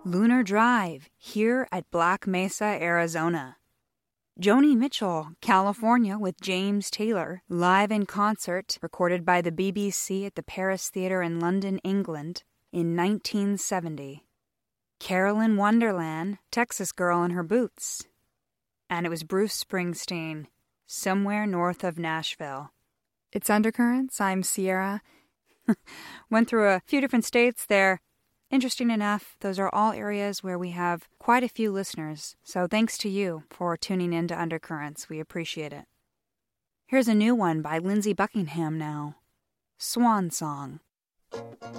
Lunar Drive, here at Black Mesa, Arizona. Joni Mitchell, California with James Taylor, live in concert, recorded by the BBC at the Paris Theatre in London, England, in 1970. Carolyn Wonderland, Texas Girl in Her Boots. And it was Bruce Springsteen, Somewhere North of Nashville. It's Undercurrents. I'm Sierra. Went through a few different states there. Interesting enough, those are all areas where we have quite a few listeners, so thanks to you for tuning in to Undercurrents. We appreciate it. Here's a new one by Lindsey Buckingham now. Swan Song.